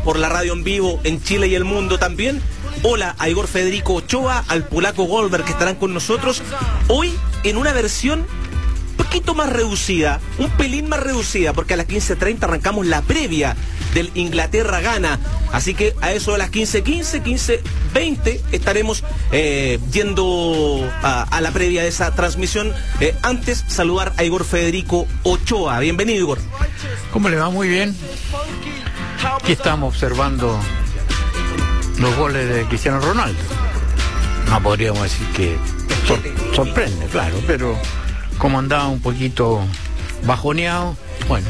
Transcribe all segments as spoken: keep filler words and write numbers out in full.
por la radio en vivo en Chile y el mundo también. Hola a Igor Federico Ochoa, al polaco Goldberg, que estarán con nosotros hoy en una versión un poquito más reducida, un pelín más reducida, porque a las quince treinta arrancamos la previa del Inglaterra-Ghana. Así que a eso de las quince quince, quince veinte estaremos eh, yendo a, a la previa de esa transmisión. Eh, antes, saludar a Igor Federico Ochoa. Bienvenido, Igor. ¿Cómo le va? Muy bien. Aquí estamos observando los goles de Cristiano Ronaldo. No podríamos decir que sor sorprende, claro, pero como andaba un poquito bajoneado, bueno,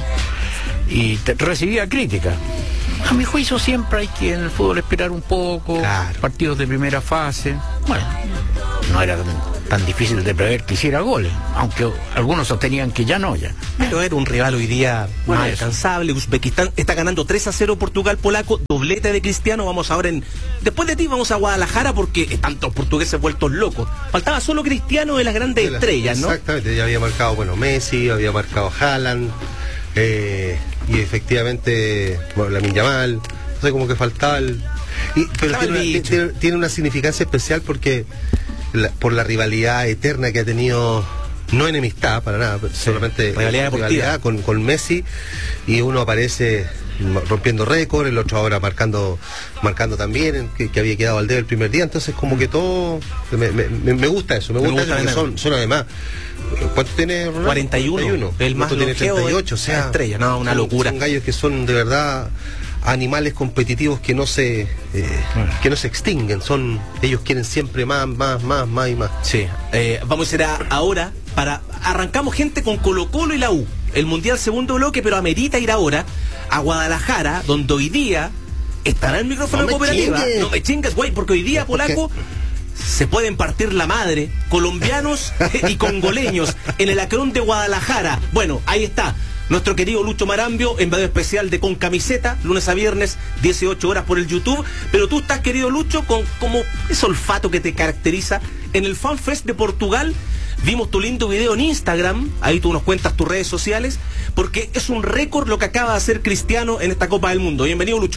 y te recibía crítica. A mi juicio siempre hay que en el fútbol esperar un poco, claro. Partidos de primera fase, bueno, no era tan, tan difícil de prever que hiciera goles, aunque algunos sostenían que ya no, ya. Pero era un rival hoy día Bueno, más eso. alcanzable. Uzbekistán está ganando tres a cero Portugal polaco, doblete de Cristiano. Vamos ahora en... Después de ti vamos a Guadalajara porque están todos portugueses vueltos locos. Faltaba solo Cristiano de las grandes de las, estrellas, ¿no? Exactamente, ya había marcado, bueno, Messi, había marcado Haaland, eh, y efectivamente, bueno, Lamine Yamal, no sé, como que faltaba el... Y, pero Faltaba tiene el una, bicho. tiene, tiene una significancia especial porque la, por la rivalidad eterna que ha tenido, no enemistad para nada, pero solamente rivalidad deportiva. con, con Messi, y uno aparece rompiendo récord, el otro ahora marcando marcando también, que, que había quedado al dedo el primer día, entonces como que todo me, me, me, me gusta eso, me gusta, Me gusta eso, porque son, son además, ¿cuánto tiene Ronaldo? cuarenta y uno, cuarenta y uno. el más tiene longevo treinta y ocho, o de sea, la estrella, no, una son, locura. Son gallos que son de verdad animales competitivos que no se eh, que no se extinguen, son ellos quieren siempre más, más, más, más y más. Sí, eh, vamos a ir a, ahora para... Arrancamos, gente, con Colo Colo y la U. El Mundial segundo bloque, pero amerita ir ahora a Guadalajara, donde hoy día estará el micrófono No de me cooperativa. chingues. No me chingas, güey, porque hoy día, ¿Por qué? polaco, se pueden partir la madre, colombianos y congoleños, en el Acrón de Guadalajara. Bueno, ahí está. Nuestro querido Lucho Marambio, enviado especial de Con Camiseta, lunes a viernes, dieciocho horas por el YouTube. Pero tú estás, querido Lucho, con como ese olfato que te caracteriza en el Fan Fest de Portugal. Vimos tu lindo video en Instagram, ahí tú nos cuentas tus redes sociales, porque es un récord lo que acaba de hacer Cristiano en esta Copa del Mundo. Bienvenido, Lucho.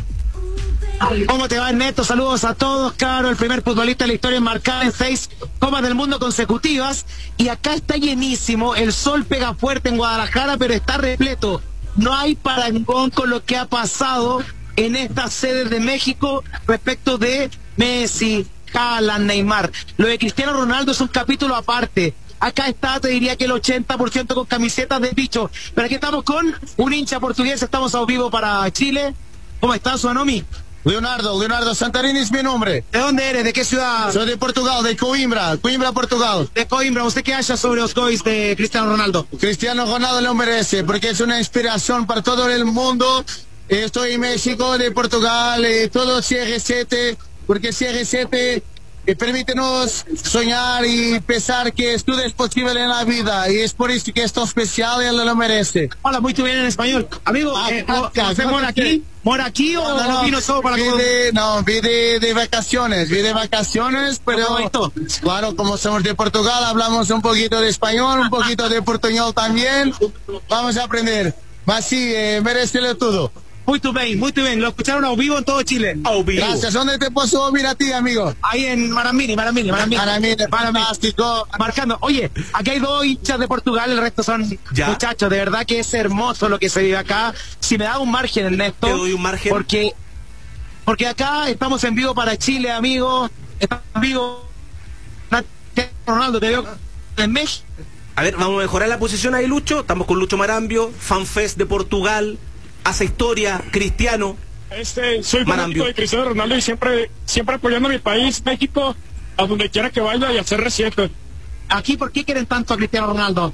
¿Cómo te va, Ernesto? Saludos a todos, claro, el primer futbolista de la historia en marcar en seis Copas del Mundo consecutivas. Y acá está llenísimo, el sol pega fuerte en Guadalajara, pero está repleto. No hay parangón con lo que ha pasado en estas sedes de México respecto de Messi, Haaland, Neymar. Lo de Cristiano Ronaldo es un capítulo aparte. Acá está, te diría que el ochenta por ciento con camisetas de bicho. Pero aquí estamos con un hincha portugués, estamos a vivo para Chile. ¿Cómo estás, Suanomi? Leonardo, Leonardo Santarini es mi nombre. ¿De dónde eres? ¿De qué ciudad? Soy de Portugal, de Coimbra, Coimbra, Portugal. De Coimbra. ¿Usted qué acha sobre los goles de Cristiano Ronaldo? Cristiano Ronaldo lo merece porque es una inspiración para todo el mundo. Estoy en México, de Portugal, eh, todo C R siete, porque C R siete eh, permítenos soñar y pensar que todo es posible en la vida, y es por eso que esto especial y él lo merece. Hola, muy bien en español. Amigo, Ah, eh, gracias. ¿usted mora aquí? ¿Mora aquí o No, no, vino solo para vi comer? de, no, vi de, de vacaciones, vi de vacaciones, pero bonito. claro, como somos de Portugal, hablamos un poquito de español, un poquito de portuñol también. Vamos a aprender. Mas sí, eh, merecele todo. Muy bien, muy bien. Lo escucharon a vivo en todo Chile. A vivo. Gracias. ¿Dónde te puedo oír a ti, amigo? Ahí en Maramini, Maramini, Maramini. Maramini, fantástico. Marcando. Oye, aquí hay dos hinchas de Portugal, el resto son Ya. muchachos. De verdad que es hermoso lo que se vive acá. Si me da un margen, Ernesto. Te doy un margen. Porque, porque acá estamos en vivo para Chile, amigo. Estamos en vivo. Ronaldo, te veo en México. A ver, vamos a mejorar la posición ahí, Lucho. Estamos con Lucho Marambio, FanFest de Portugal, hace historia, Cristiano. Este, soy Marambio. fanático de Cristiano Ronaldo y siempre, siempre apoyando a mi país, México, a donde quiera que vaya y hacer reciente. Aquí, ¿por qué quieren tanto a Cristiano Ronaldo?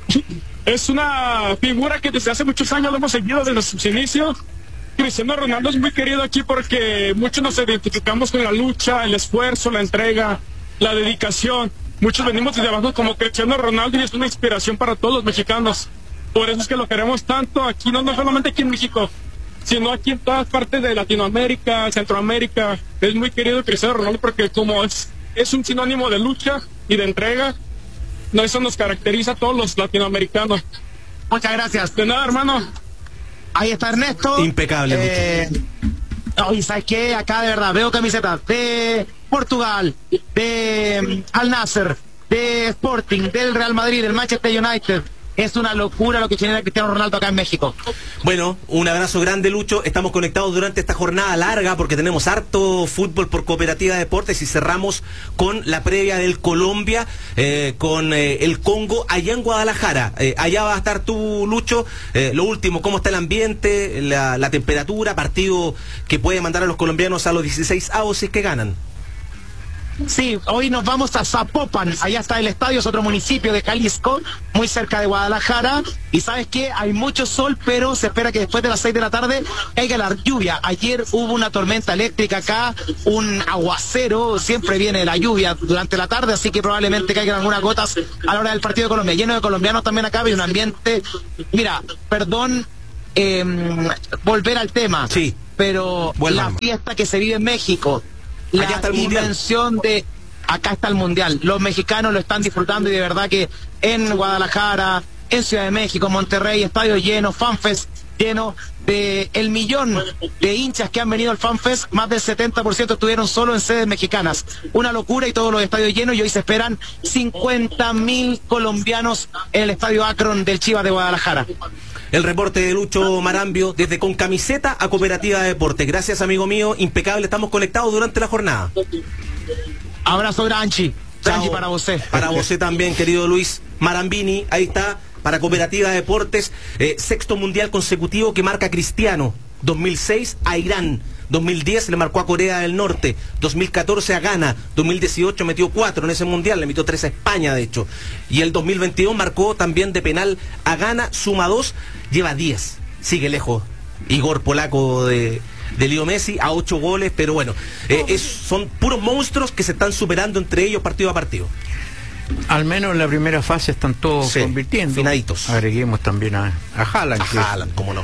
Es una figura que desde hace muchos años lo hemos seguido desde sus inicios. Cristiano Ronaldo es muy querido aquí porque muchos nos identificamos con la lucha, el esfuerzo, la entrega, la dedicación. Muchos venimos desde abajo como Cristiano Ronaldo y es una inspiración para todos los mexicanos. Por eso es que lo queremos tanto aquí, no, no solamente aquí en México, sino aquí en todas partes de Latinoamérica, Centroamérica. Es muy querido Cristiano Ronaldo porque como es, es un sinónimo de lucha y de entrega, no, eso nos caracteriza a todos los latinoamericanos. Muchas gracias. De nada, hermano. Ahí está Ernesto. Impecable, Eh, Oye, ¿sabes qué? Acá de verdad veo camisetas de Portugal, de um, Al Nasser, de Sporting, del Real Madrid, del Manchester United. Es una locura lo que genera Cristiano Ronaldo acá en México. Bueno, un abrazo grande, Lucho. Estamos conectados durante esta jornada larga porque tenemos harto fútbol por Cooperativa Deportes y cerramos con la previa del Colombia, eh, con eh, el Congo allá en Guadalajara. Eh, allá va a estar tú, Lucho. Eh, lo último, ¿cómo está el ambiente, la, la temperatura? Partido que puede mandar a los colombianos a los dieciséis avos si es que ganan. Sí, hoy nos vamos a Zapopan, allá está el estadio, es otro municipio de Jalisco, muy cerca de Guadalajara, y ¿sabes qué? Hay mucho sol, pero se espera que después de las seis de la tarde caiga la lluvia. Ayer hubo una tormenta eléctrica acá, un aguacero, siempre viene la lluvia durante la tarde, así que probablemente caigan algunas gotas a la hora del partido de Colombia. Lleno de colombianos también acá, hay un ambiente, mira, perdón, eh, volver al tema, sí, pero la fiesta que se vive en México, la está el dimensión de acá está el mundial, los mexicanos lo están disfrutando y de verdad que en Guadalajara, en Ciudad de México, Monterrey, estadio lleno, FanFest lleno, de el millón de hinchas que han venido al FanFest, más del setenta por ciento estuvieron solo en sedes mexicanas, una locura, y todos los estadios llenos, y hoy se esperan cincuenta mil colombianos en el estadio Akron del Chivas de Guadalajara. El reporte de Lucho Marambio desde Con Camiseta a Cooperativa de Deportes. Gracias, amigo mío, impecable, estamos conectados durante la jornada. Abrazo, Granchi. Granchi para vos. Para vos también, querido Luis Marambini, ahí está, para Cooperativa de Deportes, eh, sexto mundial consecutivo que marca Cristiano. dos mil seis a Irán, dos mil diez le marcó a Corea del Norte, dos mil catorce a Ghana, dos mil dieciocho metió cuatro en ese mundial, le metió tres a España de hecho, y el dos mil veintidós marcó también de penal a Ghana, suma dos, lleva diez, sigue lejos Igor Polaco de, de Leo Messi a ocho goles, pero bueno, eh, es, son puros monstruos que se están superando entre ellos partido a partido. Al menos en la primera fase están todos sí, convirtiendo. Finaditos. Agreguemos también a, a Haaland. A que, Haaland, cómo no.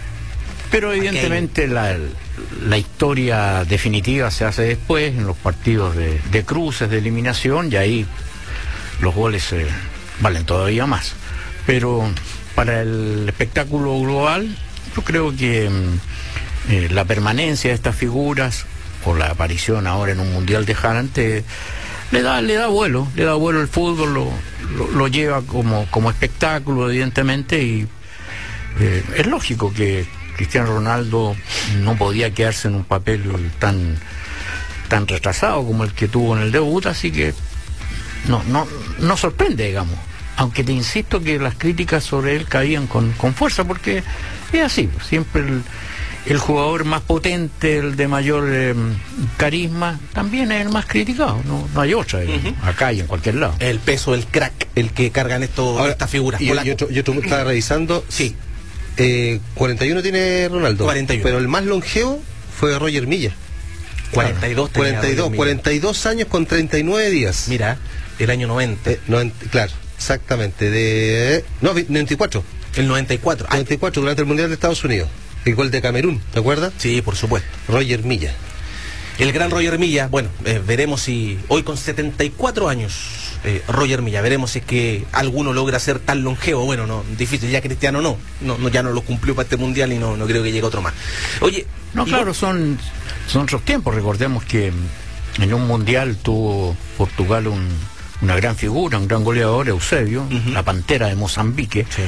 Pero evidentemente la, la historia definitiva se hace después, en los partidos de, de cruces, de eliminación, y ahí los goles eh, valen todavía más. Pero para el espectáculo global, yo creo que eh, la permanencia de estas figuras, o la aparición ahora en un mundial de Haaland, te, le da le da vuelo, le da vuelo el fútbol, lo, lo, lo lleva como, como espectáculo, evidentemente, y eh, es lógico que Cristiano Ronaldo no podía quedarse en un papel tan tan retrasado como el que tuvo en el debut, así que no no no sorprende, digamos, aunque te insisto que las críticas sobre él caían con, con fuerza, porque es así, siempre el, el jugador más potente, el de mayor eh, carisma, también es el más criticado, no, no hay otra, eh, uh-huh. acá y en cualquier lado. El peso del crack, el que cargan esto, Ahora, estas figuras. Y, y otro, y otro estaba revisando, sí. Eh, cuarenta y uno tiene Ronaldo, cuarenta y uno. Pero el más longevo fue Roger Milla. cuarenta y dos, cuarenta y dos, cuarenta y dos años con treinta y nueve días. Mira, el año noventa. Eh, noventa, claro, exactamente. De no, noventa y cuatro. El noventa y cuatro. noventa y cuatro, durante el Mundial de Estados Unidos. El gol de Camerún, ¿te acuerdas? Sí, por supuesto. Roger Milla. El gran Roger Milla, bueno, eh, veremos si hoy con setenta y cuatro años, eh, Roger Milla, veremos si es que alguno logra ser tan longevo. Bueno, no, difícil, ya Cristiano no, no, no ya no lo cumplió para este mundial y no, no creo que llegue otro más. Oye, no, claro, son, son otros tiempos. Recordemos que en un mundial tuvo Portugal un, una gran figura, un gran goleador, Eusebio, uh-huh. la Pantera de Mozambique, sí.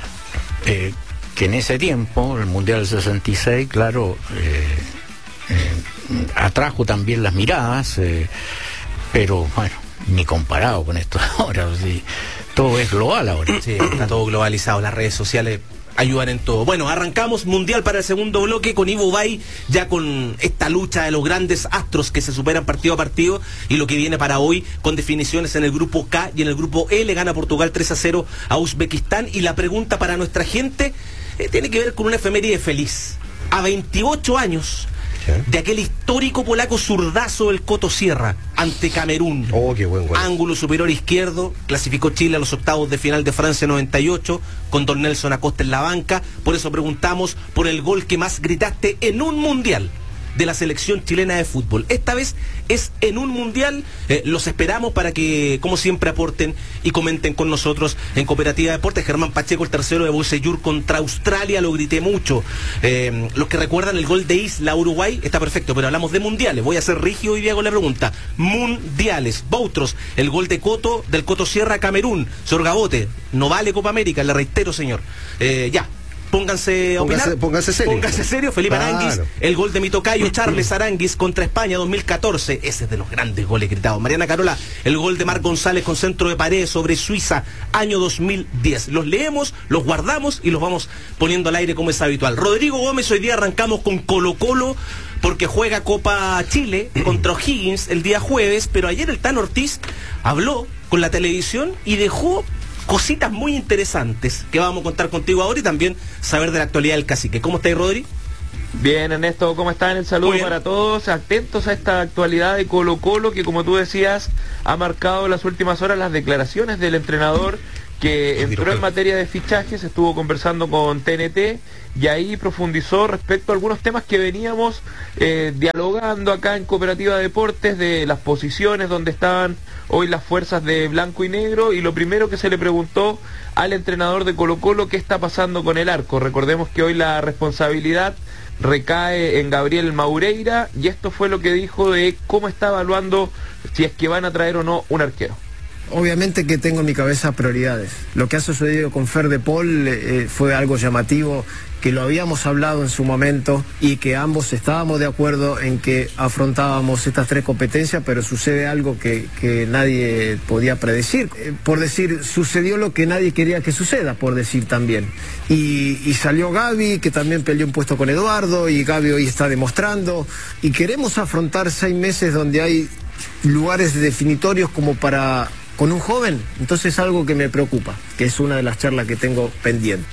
eh, que en ese tiempo, el mundial del sesenta y seis, claro, eh, eh, atrajo también las miradas, eh, pero bueno, ni comparado con esto ahora, sí, todo es global ahora. Sí, está todo globalizado, las redes sociales ayudan en todo. Bueno, arrancamos mundial para el segundo bloque con Ivo Bay, ya con esta lucha de los grandes astros que se superan partido a partido, y lo que viene para hoy con definiciones en el grupo K y en el grupo L. Gana Portugal tres a cero a Uzbekistán, y la pregunta para nuestra gente eh, tiene que ver con una efeméride feliz. A veintiocho años de aquel histórico polaco zurdazo del Coto Sierra ante Camerún. Oh, qué buen gol. Ángulo superior izquierdo, clasificó Chile a los octavos de final de Francia noventa y ocho, con Don Nelson Acosta en la banca. Por eso preguntamos por el gol que más gritaste en un mundial. de la selección chilena de fútbol. Esta vez es en un mundial. Eh, los esperamos para que, como siempre, aporten y comenten con nosotros en Cooperativa Deportes. Germán Pacheco, el tercero de Boisellur contra Australia, lo grité mucho. Eh, los que recuerdan el gol de Isla Uruguay, está perfecto, pero hablamos de mundiales. Voy a ser rígido hoy día con la pregunta. Mundiales. Boutros, el gol de Coto, del Coto Sierra, Camerún. Señor Gabote, no vale Copa América, le reitero, señor. Eh, ya. Pónganse a opinar. Póngase, póngase serio. Póngase serio. Felipe Claro. Aranguis, el gol de mi tocayo Charles Aranguis contra España dos mil catorce. Ese es de los grandes goles gritados. Mariana Carola, el gol de Marc González con centro de pared sobre Suiza, año dos mil diez. Los leemos, los guardamos y los vamos poniendo al aire como es habitual. Rodrigo Gómez, hoy día arrancamos con Colo Colo porque juega Copa Chile contra O'Higgins el día jueves, pero ayer el Tano Ortiz habló con la televisión y dejó cositas muy interesantes que vamos a contar contigo ahora y también saber de la actualidad del Cacique. ¿Cómo estáis, Rodri? Bien, Ernesto, ¿cómo están? El saludo para todos, atentos a esta actualidad de Colo Colo que, como tú decías, ha marcado en las últimas horas las declaraciones del entrenador que entró en materia de fichajes, estuvo conversando con T N T y ahí profundizó respecto a algunos temas que veníamos eh, dialogando acá en Cooperativa Deportes, de las posiciones donde estaban hoy las fuerzas de blanco y negro, y lo primero que se le preguntó al entrenador de Colo Colo, ¿qué está pasando con el arco? Recordemos que hoy la responsabilidad recae en Gabriel Maureira, y esto fue lo que dijo de cómo está evaluando si es que van a traer o no un arquero. Obviamente que tengo en mi cabeza prioridades. Lo que ha sucedido con Fer de Paul eh, fue algo llamativo, que lo habíamos hablado en su momento y que ambos estábamos de acuerdo en que afrontábamos estas tres competencias, pero sucede algo que, que nadie podía predecir. Eh, por decir, sucedió lo que nadie quería que suceda, por decir también. Y, y salió Gaby, que también peleó un puesto con Eduardo, y Gaby hoy está demostrando. Y queremos afrontar seis meses donde hay lugares definitorios como para... con un joven. Entonces es algo que me preocupa, que es una de las charlas que tengo pendiente.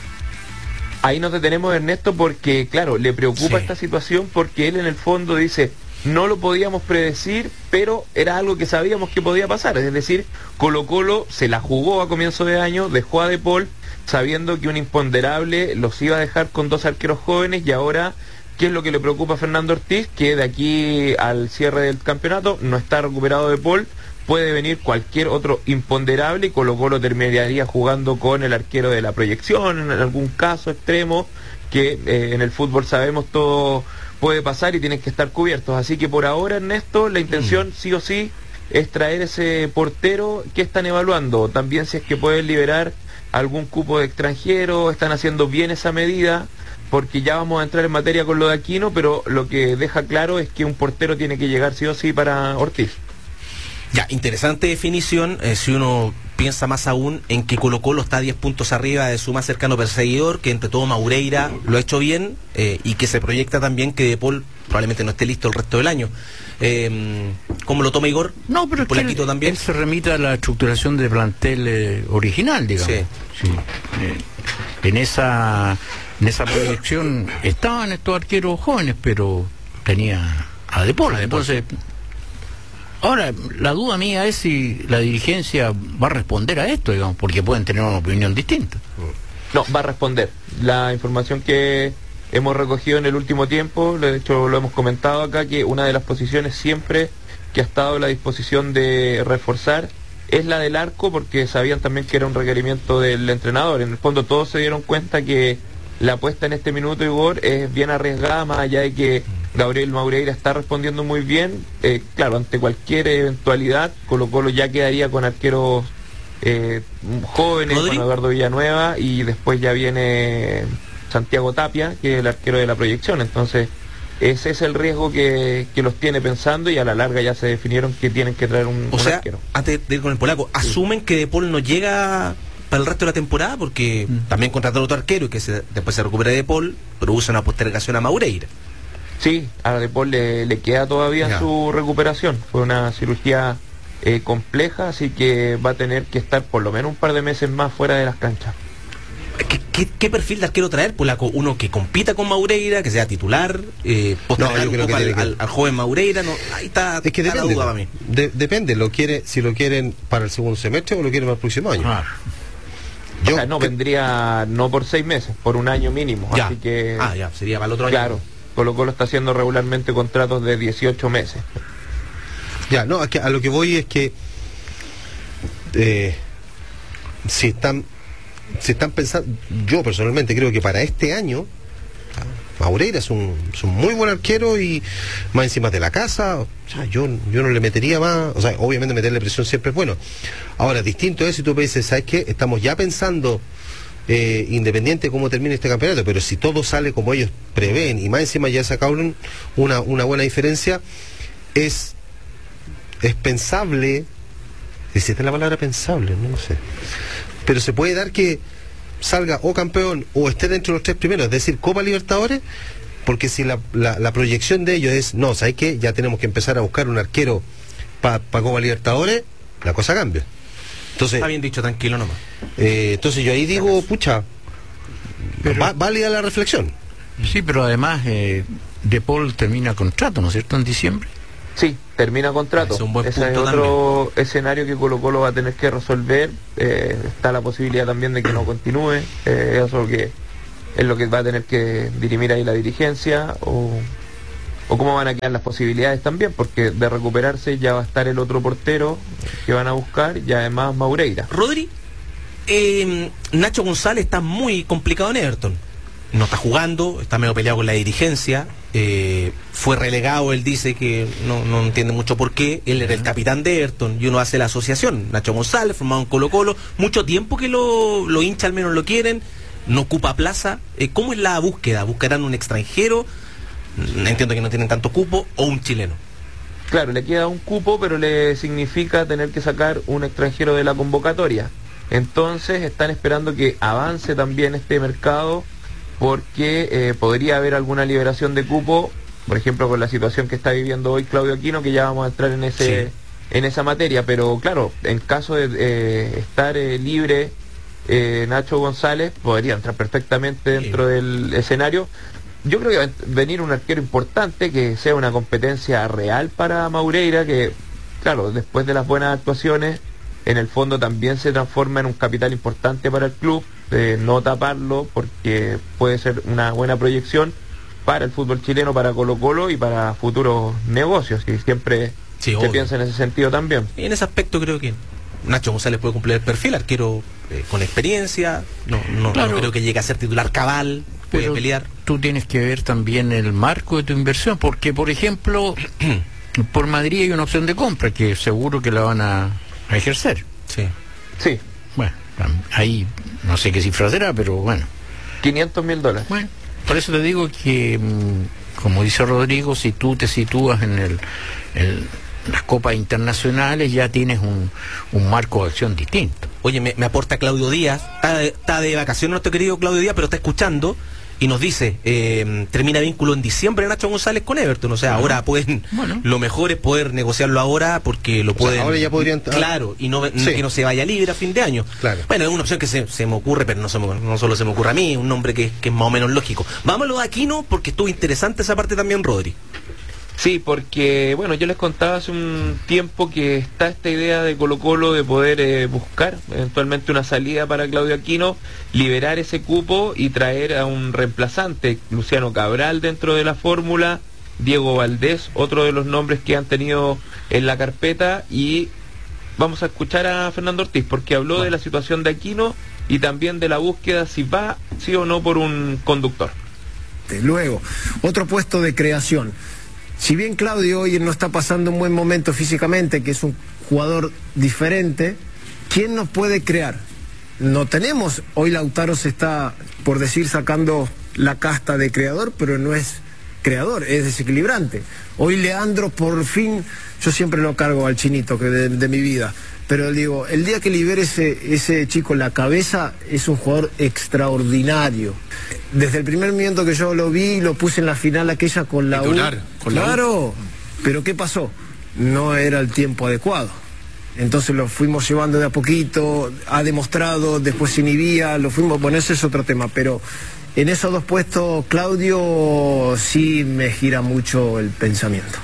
Ahí nos detenemos, Ernesto, porque claro, le preocupa Sí. esta situación, porque él en el fondo dice, no lo podíamos predecir, pero era algo que sabíamos que podía pasar. Es decir, Colo Colo se la jugó a comienzo de año, dejó a De Paul sabiendo que un imponderable los iba a dejar con dos arqueros jóvenes, y ahora, ¿qué es lo que le preocupa a Fernando Ortiz? Que de aquí al cierre del campeonato no está recuperado De Paul, puede venir cualquier otro imponderable y Colo Colo terminaría jugando con el arquero de la proyección, en algún caso extremo, que eh, en el fútbol sabemos todo puede pasar y tienen que estar cubiertos. Así que por ahora, Ernesto, la intención mm. sí o sí es traer ese portero. Que están evaluando también si es que pueden liberar algún cupo de extranjero, están haciendo bien esa medida, porque ya vamos a entrar en materia con lo de Aquino, pero lo que deja claro es que un portero tiene que llegar sí o sí para Ortiz. Ya, interesante definición, eh, si uno piensa más aún en que Colo Colo está diez puntos arriba de su más cercano perseguidor, que entre todo Maureira lo ha hecho bien, eh, y que se proyecta también que De Paul probablemente no esté listo el resto del año. Eh, ¿Cómo lo toma Igor? No, pero es que él, también él se remite a la estructuración de plantel eh, original, digamos. Sí. Sí. Eh, en esa en esa proyección estaban estos arqueros jóvenes, pero tenía a De Paul, entonces... Ahora, la duda mía es si la dirigencia va a responder a esto, digamos, porque pueden tener una opinión distinta. No, va a responder. La información que hemos recogido en el último tiempo, de hecho lo hemos comentado acá, que una de las posiciones siempre que ha estado a la disposición de reforzar es la del arco, porque sabían también que era un requerimiento del entrenador. En el fondo todos se dieron cuenta que la apuesta en este minuto, Igor, es bien arriesgada, más allá de que Gabriel Maureira está respondiendo muy bien. Eh, claro, ante cualquier eventualidad, Colo Colo ya quedaría con arqueros eh, jóvenes, ¿Rodri? Con Eduardo Villanueva, y después ya viene Santiago Tapia, que es el arquero de la proyección. Entonces, ese es el riesgo que, que los tiene pensando, y a la larga ya se definieron que tienen que traer un, o un sea, arquero. Antes de ir con el polaco, sí. ¿Asumen que De Paul no llega para el resto de la temporada? Porque mm. también contrataron otro arquero y que se, después se recupera De Paul, pero usa una postergación a Maureira. Sí, a De Paul le, le queda todavía ya. su recuperación. Fue una cirugía eh, compleja, así que va a tener que estar por lo menos un par de meses más fuera de las canchas. ¿Qué, qué, qué perfil de arquero traer, Polaco? Uno que compita con Maureira, que sea titular, eh, postergar no, un poco al, que... al, al joven Maureira. No, ahí está, es que está depende, la duda para mí. De, depende, lo quiere, si lo quieren para el segundo semestre o lo quieren para el próximo año. Ah. Yo, o sea, no, que... vendría no por seis meses, por un año mínimo. Ya. Así que... Ah, ya, sería para el otro año. Claro. Colo Colo está haciendo regularmente contratos de dieciocho meses. Ya, no, a, que, a lo que voy es que eh, si están si están pensando, yo personalmente creo que para este año Maureira es un, es un muy buen arquero y más encima de la casa, o sea, yo, yo no le metería más, o sea, obviamente meterle presión siempre es bueno. Ahora, distinto es si tú dices, ¿sabes qué? Estamos ya pensando, eh, independiente de cómo termine este campeonato, pero si todo sale como ellos prevén y más encima ya sacaron una, una buena diferencia, es, es pensable, existe la palabra pensable, no, no sé, pero se puede dar que salga o campeón o esté dentro de los tres primeros, es decir, Copa Libertadores, porque si la, la, la proyección de ellos es, no, ¿sabes qué? Ya tenemos que empezar a buscar un arquero para pa Copa Libertadores, la cosa cambia. Entonces, está bien dicho, tranquilo nomás. Eh, entonces yo ahí digo, pucha, pero, va, válida la reflexión. Sí, pero además eh, De Paul termina contrato, ¿no es cierto?, en diciembre. Sí, termina contrato. Es un buen Ese es punto otro también. escenario que Colo Colo va a tener que resolver. Eh, está la posibilidad también de que no continúe. Eh, eso que es lo que va a tener que dirimir ahí la dirigencia, o, o cómo van a quedar las posibilidades también, porque de recuperarse ya va a estar el otro portero que van a buscar y además Maureira. Rodri, eh, Nacho González está muy complicado en Everton. No está jugando, está medio peleado con la dirigencia, eh, fue relegado, él dice que no, no entiende mucho por qué, él era el capitán de Everton y uno hace la asociación, Nacho González, formado en Colo Colo, mucho tiempo que lo, lo hincha, al menos lo quieren, no ocupa plaza. Eh, ¿cómo es la búsqueda? ¿Buscarán un extranjero? Entiendo que no tienen tanto cupo, o un chileno. Claro, le queda un cupo, pero le significa tener que sacar un extranjero de la convocatoria. Entonces están esperando que avance también este mercado, porque eh, podría haber alguna liberación de cupo, por ejemplo con la situación que está viviendo hoy Claudio Aquino, que ya vamos a entrar en ese sí. en esa materia, pero claro, en caso de eh, estar eh, libre eh, Nacho González, podría entrar perfectamente dentro sí. del escenario. Yo creo que va a venir un arquero importante, que sea una competencia real para Maureira, que claro, después de las buenas actuaciones, en el fondo también se transforma en un capital importante para el club, de no taparlo, porque puede ser una buena proyección para el fútbol chileno, para Colo Colo y para futuros negocios, y siempre sí, se obvio. piensa en ese sentido también. Y en ese aspecto creo que Nacho González puede cumplir el perfil, arquero eh, con experiencia, no, no, claro. no creo que llegue a ser titular cabal, puede Pero pelear. Tú tienes que ver también el marco de tu inversión, porque por ejemplo, por Madrid hay una opción de compra que seguro que la van a, a ejercer. Sí. Sí. Bueno, ahí no sé qué cifra será, pero bueno. quinientos mil dólares. Bueno, por eso te digo que, como dice Rodrigo, si tú te sitúas en el, el las copas internacionales, ya tienes un, un marco de acción distinto. Oye, me, me aporta Claudio Díaz, está de, está de vacaciones nuestro querido Claudio Díaz, pero está escuchando y nos dice, eh, termina vínculo en diciembre Nacho González con Everton, o sea, bueno, ahora pueden, bueno. lo mejor es poder negociarlo ahora, porque lo pueden... O sea, ahora ya podrían... Claro, y no, sí. que no se vaya libre a fin de año. Claro. Bueno, es una opción que se, se me ocurre, pero no, se me, no solo se me ocurre a mí, un nombre que, que es más o menos lógico. Vámonos de Aquino, porque estuvo interesante esa parte también, Rodri. Sí, porque, bueno, yo les contaba hace un tiempo que está esta idea de Colo Colo de poder eh, buscar eventualmente una salida para Claudio Aquino, liberar ese cupo y traer a un reemplazante, Luciano Cabral dentro de la fórmula, Diego Valdés, otro de los nombres que han tenido en la carpeta, y vamos a escuchar a Fernando Ortiz, porque habló de la situación de Aquino y también de la búsqueda si va, sí o no, por un conductor. Luego, otro puesto de creación. Si bien Claudio hoy no está pasando un buen momento físicamente, que es un jugador diferente, ¿quién nos puede crear? No tenemos, hoy Lautaro se está, por decir, sacando la casta de creador, pero no es creador, es desequilibrante. Hoy Leandro, por fin, yo siempre lo cargo al chinito que de, de mi vida, pero digo, el día que libere ese, ese chico la cabeza, es un jugador extraordinario. Desde el primer momento que yo lo vi, lo puse en la final aquella con la U. Con claro, pero ¿qué pasó? No era el tiempo adecuado. Entonces lo fuimos llevando de a poquito, ha demostrado, después se inhibía, lo fuimos, bueno, ese es otro tema, pero en esos dos puestos, Claudio sí me gira mucho el pensamiento.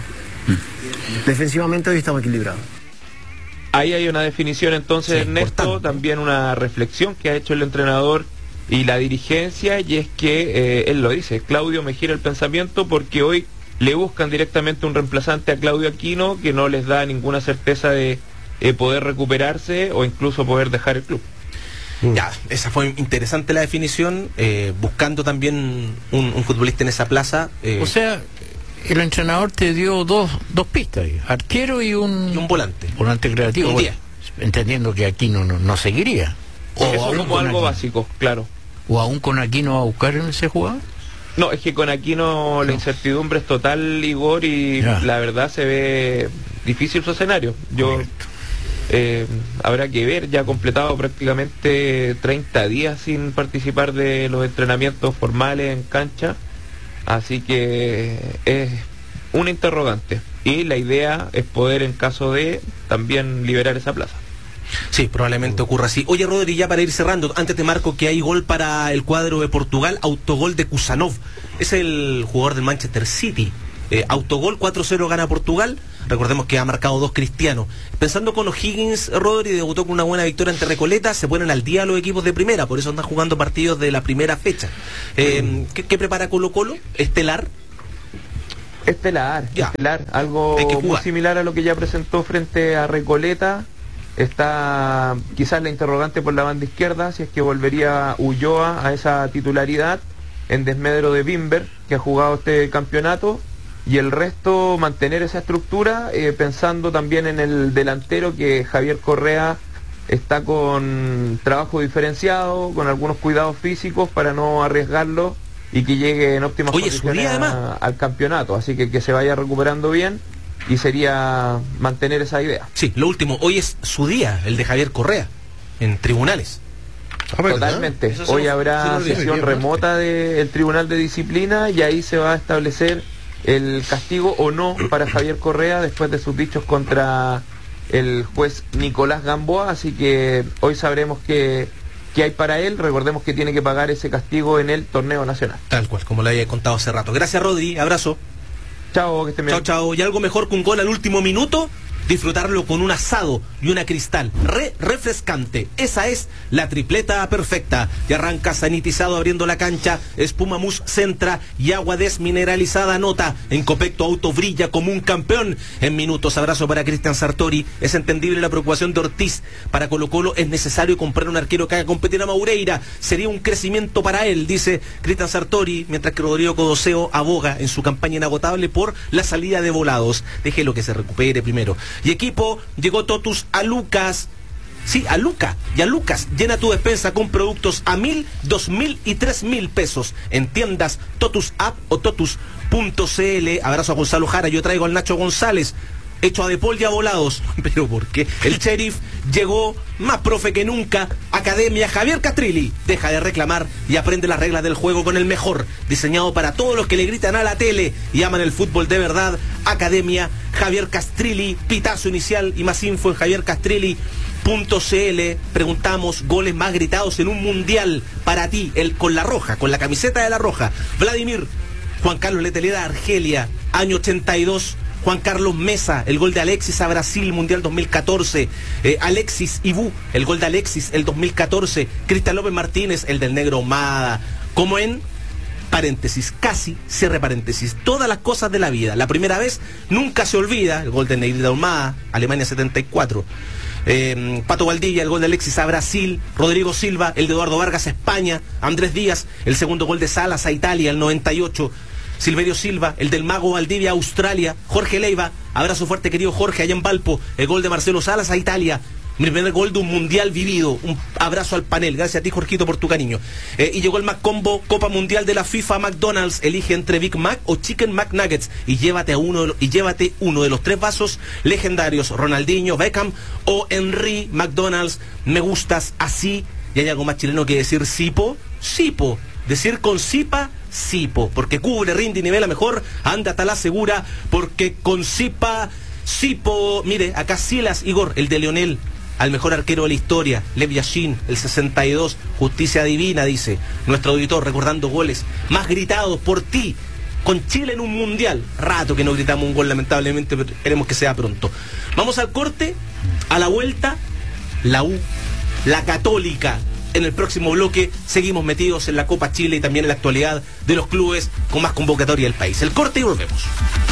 Mm. Defensivamente hoy estamos equilibrados. Ahí hay una definición entonces, sí, Ernesto, importante. También una reflexión que ha hecho el entrenador y la dirigencia, y es que, eh, él lo dice, Claudio me gira el pensamiento porque hoy le buscan directamente un reemplazante a Claudio Aquino que no les da ninguna certeza de eh, poder recuperarse o incluso poder dejar el club. Ya, esa fue interesante la definición, eh, buscando también un, un futbolista en esa plaza. Eh, O sea, el entrenador te dio dos, dos pistas, ahí, arquero y un, y un volante. volante creativo, Un bueno, diez. entendiendo que Aquino no, no seguiría. O Eso aún como con algo Aquino. básico, claro. ¿O aún con Aquino va a buscar en ese jugador? No, es que con Aquino la incertidumbre es total, Igor, y Ya. la verdad se ve difícil su escenario. Yo Correcto. eh, habrá que ver, ya ha completado prácticamente treinta días sin participar de los entrenamientos formales en cancha, así que es una interrogante. Y la idea es poder, en caso de, también liberar esa plaza. Sí, probablemente ocurra así. Oye, Rodri, ya para ir cerrando, antes te marco que hay gol para el cuadro de Portugal, autogol de Kusanov, es el jugador del Manchester City. Eh, autogol, cuatro cero gana Portugal. Recordemos que ha marcado dos Cristiano. Pensando con O'Higgins, Rodri debutó con una buena victoria ante Recoleta. Se ponen al día los equipos de primera, por eso andan jugando partidos de la primera fecha. Eh, ¿qué, ¿Qué prepara Colo Colo? ¿Estelar? Estelar, Ya. estelar, algo Hay que muy jugar. similar a lo que ya presentó frente a Recoleta. Está quizás la interrogante por la banda izquierda, si es que volvería Ulloa a esa titularidad en desmedro de Bimber, que ha jugado este campeonato, y el resto mantener esa estructura, eh, pensando también en el delantero, que Javier Correa está con trabajo diferenciado, con algunos cuidados físicos para no arriesgarlo y que llegue en óptimas Oye, su condiciones día, además. a- al campeonato, así que que se vaya recuperando bien, y sería mantener esa idea. Sí, lo último, hoy es su día, el de Javier Correa, en tribunales. Ah, ¿verdad? Totalmente. Eso se Hoy lo- habrá se lo olvidó. sesión remota del Tribunal de Disciplina y ahí se va a establecer el castigo o no para Javier Correa después de sus dichos contra el juez Nicolás Gamboa, así que hoy sabremos qué, qué hay para él. Recordemos que tiene que pagar ese castigo en el torneo nacional. Tal cual, como le había contado hace rato. Gracias, Rodri, abrazo. Chao, que estén bien. Chao, chao. Y algo mejor que un gol al último minuto, disfrutarlo con un asado y una cristal re refrescante. Esa es la tripleta perfecta. Y arranca sanitizado abriendo la cancha, espuma mousse Centra y agua desmineralizada nota. En Copecto Auto brilla como un campeón. En minutos, abrazo para Cristian Sartori. Es entendible la preocupación de Ortiz. Para Colo Colo es necesario comprar un arquero que haga competir a Maureira. Sería un crecimiento para él, dice Cristian Sartori, mientras que Rodrigo Codoseo aboga en su campaña inagotable por la salida de Volados. Déjelo que se recupere primero. Y equipo, llegó Totus a Lucas. Sí, a Luca y a Lucas. Llena tu despensa con productos a mil, dos mil y tres mil pesos en tiendas Totus App o totus punto cl. Abrazo a Gonzalo Jara. Yo traigo al Nacho González. Hecho a De Paul y a Volados. Pero ¿por qué? El sheriff llegó más profe que nunca. Academia Javier Castrilli. Deja de reclamar y aprende las reglas del juego con el mejor. Diseñado para todos los que le gritan a la tele y aman el fútbol de verdad. Academia Javier Castrilli. Pitazo inicial y más info en javier castrilli punto cl. Preguntamos goles más gritados en un mundial para ti, el con la roja, con la camiseta de la roja. Vladimir, Juan Carlos Leteleda, Argelia, año ochenta y dos. Juan Carlos Mesa, el gol de Alexis a Brasil, Mundial dos mil catorce. Eh, Alexis Ibú, el gol de Alexis, el dos mil catorce. Cristian López Martínez, el del negro Humada. Como en paréntesis, casi cierre paréntesis. Todas las cosas de la vida. La primera vez nunca se olvida, el gol de Negrita Humada, Alemania setenta y cuatro. Eh, Pato Valdivia, el gol de Alexis a Brasil. Rodrigo Silva, el de Eduardo Vargas a España. Andrés Díaz, el segundo gol de Salas a Italia, el noventa y ocho. Silverio Silva, el del Mago Valdivia a Australia. Jorge Leiva, abrazo fuerte querido Jorge, allá en Valpo. El gol de Marcelo Salas a Italia. Mi primer gol de un mundial vivido. Un abrazo al panel. Gracias a ti, Jorgito, por tu cariño. Eh, y llegó el McCombo Copa Mundial de la FIFA. McDonald's elige entre Big Mac o Chicken McNuggets y llévate a uno de los, y llévate uno de los tres vasos legendarios: Ronaldinho, Beckham o Henry. McDonald's, me gustas así. Y hay algo más chileno que decir Sipo. Sipo. Decir con Sipa, Sipo, porque cubre, rinde y nivela mejor. Anda hasta la segura, porque con Sipa, Sipo. Mire, acá Silas Igor, el de Leonel, al mejor arquero de la historia. Lev Yashin, el sesenta y dos, justicia divina, dice nuestro auditor, recordando goles más gritados por ti, con Chile en un mundial. Rato que no gritamos un gol, lamentablemente, pero esperemos que sea pronto. Vamos al corte, a la vuelta, la U, la Católica, En el próximo bloque seguimos metidos en la Copa Chile y también en la actualidad de los clubes con más convocatoria del país. El corte y volvemos.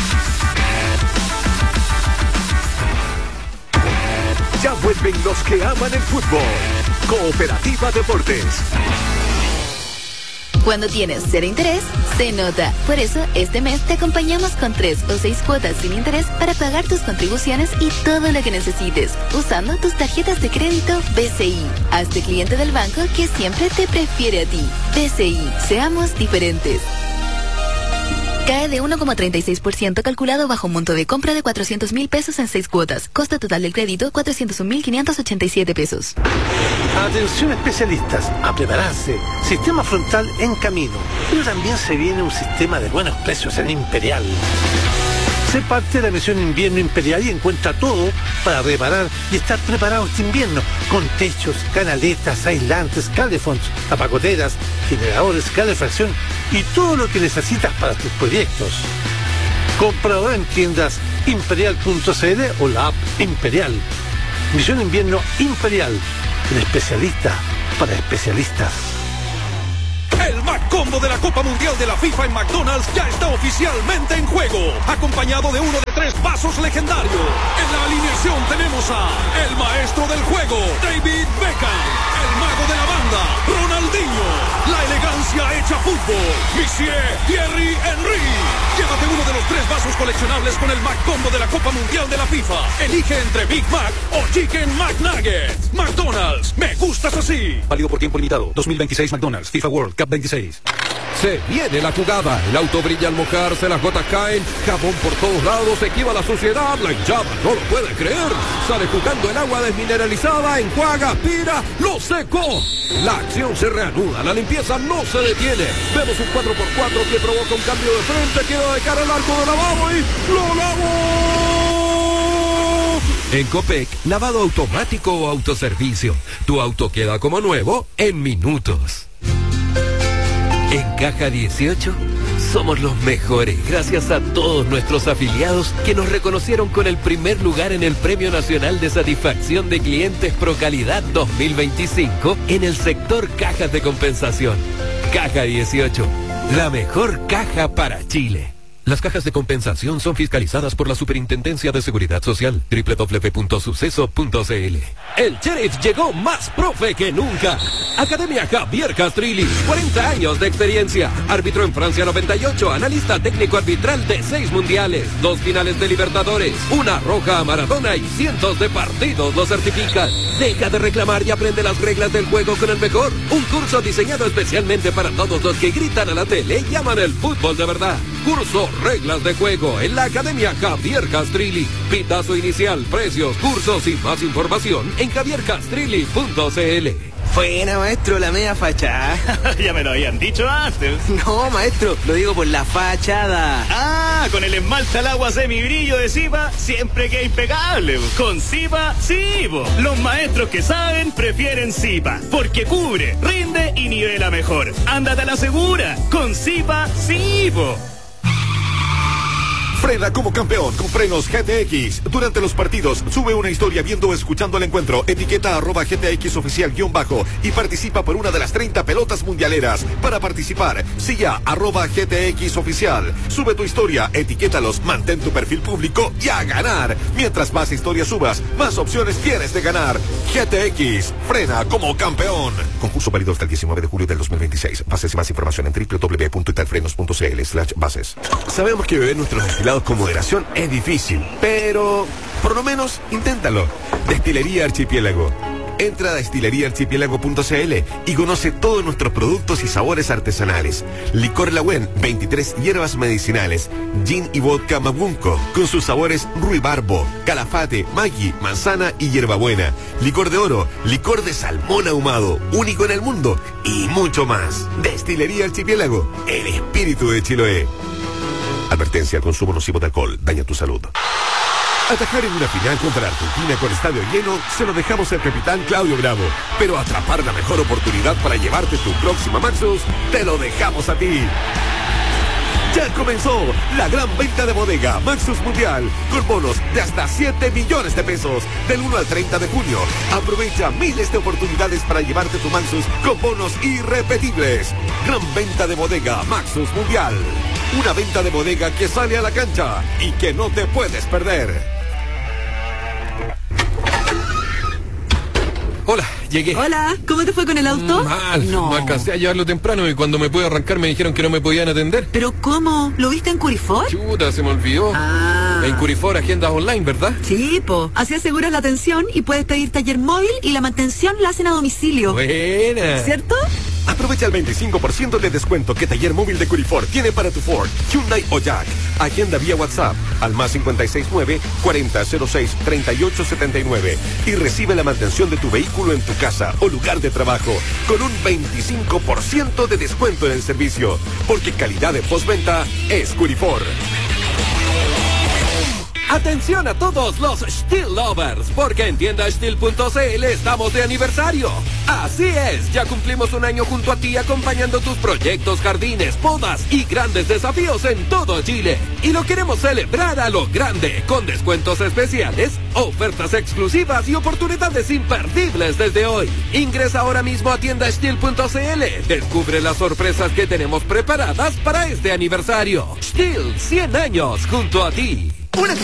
Ya vuelven los que aman el fútbol. Cooperativa Deportes. Cuando tienes cero interés, se nota. Por eso, este mes te acompañamos con tres o seis cuotas sin interés para pagar tus contribuciones y todo lo que necesites, usando tus tarjetas de crédito B C I. Hazte cliente del banco que siempre te prefiere a ti. B C I, seamos diferentes. Cae de uno coma treinta y seis por ciento calculado bajo un monto de compra de cuatrocientos mil pesos en seis cuotas. Costo total del crédito, cuatrocientos un mil quinientos ochenta y siete pesos. Atención especialistas, a prepararse. Sistema frontal en camino. Pero también se viene un sistema de buenos precios en Imperial. Sé parte de la misión Invierno Imperial y encuentra todo para reparar y estar preparado este invierno. Con techos, canaletas, aislantes, calefones, tapacoteras, generadores, calefacción y todo lo que necesitas para tus proyectos. Comprador en tiendas imperial punto c l o la app Imperial. Misión Invierno Imperial. El especialista para especialistas. El Mac Combo de la Copa Mundial de la FIFA en McDonald's ya está oficialmente en juego, acompañado de uno de tres vasos legendarios. En la alineación tenemos a el maestro del juego, David Beckham, el mago de la banda, Ronaldinho, la elegancia hecha fútbol, Monsieur Thierry Henry. Llévate uno de los tres vasos coleccionables con el Mac Combo de la Copa Mundial de la FIFA. Elige entre Big Mac o Chicken McNuggets. McDonald's, me gustas así. Válido por tiempo limitado. dos mil veintiséis McDonald's, FIFA World Cup veintiséis. Se viene la jugada, el auto brilla al mojarse, las gotas caen, jabón por todos lados, esquiva la suciedad, la hinchada no lo puede creer, sale jugando el agua desmineralizada, enjuaga, aspira, lo secó. La acción se reanuda, la limpieza no se detiene, vemos un cuatro por cuatro que provoca un cambio de frente, queda de cara al arco de lavado y ¡lo lavó! En Copec, lavado automático o autoservicio, tu auto queda como nuevo en minutos. En Caja dieciocho somos los mejores gracias a todos nuestros afiliados que nos reconocieron con el primer lugar en el Premio Nacional de Satisfacción de Clientes Procalidad dos mil veinticinco en el sector cajas de compensación. Caja dieciocho, la mejor caja para Chile. Las cajas de compensación son fiscalizadas por la Superintendencia de Seguridad Social. doble u doble u doble u punto suceso punto c l. El Sheriff llegó más profe que nunca. Academia Javier Castrilli, cuarenta años de experiencia. Árbitro en Francia noventa y ocho, analista técnico arbitral de seis mundiales, dos finales de Libertadores, una roja a Maradona y cientos de partidos lo certifican. Deja de reclamar y aprende las reglas del juego con el mejor. Un curso diseñado especialmente para todos los que gritan a la tele y aman el fútbol de verdad. Curso Reglas de Juego en la Academia Javier Castrilli. Pitazo inicial, precios, cursos y más información en javier castrilli punto c l. Buena, maestro, la media fachada. Ya me lo habían dicho antes. No, maestro, lo digo por la fachada. Ah, con el esmalte al agua semibrillo de Zipa, siempre queda impecable. Con Zipa, sí, po. Los maestros que saben prefieren Zipa, porque cubre, rinde y nivela mejor. Ándate a la segura. Con Zipa, sí, po. Frena como campeón con frenos G T X. Durante los partidos, sube una historia viendo o escuchando el encuentro. Etiqueta arroba G T X oficial guión bajo y participa por una de las treinta pelotas mundialeras. Para participar, sigue a arroba G T X oficial. Sube tu historia, etiquétalos, mantén tu perfil público y a ganar. Mientras más historias subas, más opciones tienes de ganar. G T X, frena como campeón. Concurso válido hasta el diecinueve de julio del dos mil veintiséis. Bases y más información en doble u doble u doble u punto italfrenos punto c l slash bases. Sabemos que beber nuestros destilados con moderación es difícil, pero por lo menos inténtalo. Destilería Archipiélago. Entra a destilería archipiélago punto c l y conoce todos nuestros productos y sabores artesanales. Licor Lagüen, veintitrés hierbas medicinales. Gin y vodka Mabunco, con sus sabores ruibarbo, calafate, maggi, manzana y hierbabuena. Licor de oro, licor de salmón ahumado, único en el mundo, y mucho más. Destilería Archipiélago, el espíritu de Chiloé. Advertencia: el consumo nocivo de alcohol daña tu salud. Atajar en una final contra la Argentina con estadio lleno se lo dejamos al capitán Claudio Bravo. Pero atrapar la mejor oportunidad para llevarte tu próxima Maxus, te lo dejamos a ti. Ya comenzó La gran venta de bodega Maxus Mundial, con bonos de hasta siete millones de pesos, del uno al treinta de junio. Aprovecha miles de oportunidades para llevarte tu Maxus con bonos irrepetibles. Gran venta de bodega Maxus Mundial. Una venta de bodega que sale a la cancha y que no te puedes perder. Hola, llegué. Hola, ¿cómo te fue con el auto? Mal, no. no alcancé a llevarlo temprano y cuando me pude arrancar me dijeron que no me podían atender. ¿Pero cómo? ¿Lo viste en Curifor? Chuta, se me olvidó. Ah. En Curifor, agendas online, ¿verdad? Sí, po. Así aseguras la atención y puedes pedir taller móvil y la mantención la hacen a domicilio. Buena. ¿Cierto? Aprovecha el veinticinco por ciento de descuento que Taller Móvil de Curifor tiene para tu Ford, Hyundai o Jack. Agenda vía WhatsApp al más cinco seis nueve, cuarenta cero seis, treinta y ocho setenta y nueve y recibe la mantención de tu vehículo en tu casa o lugar de trabajo con un veinticinco por ciento de descuento en el servicio. Porque calidad de postventa es Curifor. Atención a todos los Steel Lovers, porque en tienda steel punto c l estamos de aniversario. Así es, ya cumplimos un año junto a ti acompañando tus proyectos, jardines, podas y grandes desafíos en todo Chile. Y lo queremos celebrar a lo grande, con descuentos especiales, ofertas exclusivas y oportunidades imperdibles desde hoy. Ingresa ahora mismo a tienda steel punto c l. Descubre las sorpresas que tenemos preparadas para este aniversario. Steel, cien años junto a ti. Una